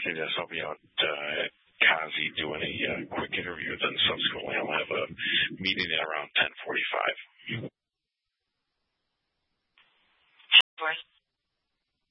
Maybe that's helping out Kazi doing a quick interview. Then subsequently, I'll have a meeting at around 10:45.